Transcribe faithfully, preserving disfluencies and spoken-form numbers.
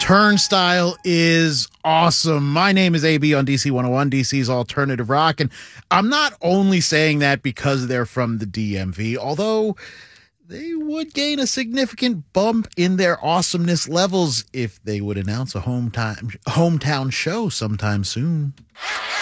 Turnstile is awesome. My name is A B on D C one oh one, D C's alternative rock, and I'm not only saying that because they're from the D M V, although they would gain a significant bump in their awesomeness levels if they would announce a hometown hometown show sometime soon.